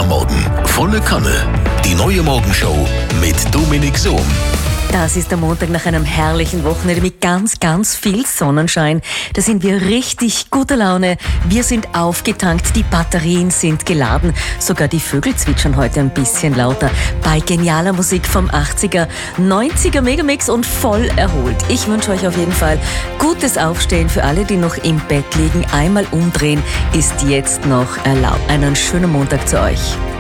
am Morgen. Volle Kanne. Die neue Morgenshow mit Dominik Sohm. Das ist der Montag nach einem herrlichen Wochenende mit ganz, ganz viel Sonnenschein. Da sind wir richtig guter Laune. Wir sind aufgetankt, die Batterien sind geladen. Sogar die Vögel zwitschern heute ein bisschen lauter. Bei genialer Musik vom 80er, 90er Megamix und voll erholt. Ich wünsche euch auf jeden Fall gutes Aufstehen für alle, die noch im Bett liegen. Einmal umdrehen ist jetzt noch erlaubt. Einen schönen Montag zu euch.